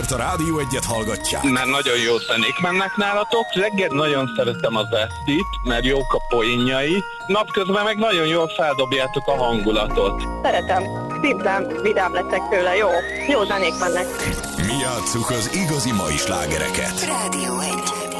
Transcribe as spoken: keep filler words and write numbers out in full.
Azért a Rádió Egyet hallgatják, mert nagyon jó zenék mennek nálatok. Reggel nagyon szeretem az Esztit, mert jók a poénjai. Napközben meg nagyon jól feldobjátok a hangulatot. Szeretem. Szimplán, vidám leszek tőle. Jó. Jó zenék mennek. mi játsszuk az igazi mai slágereket. Rádió egy.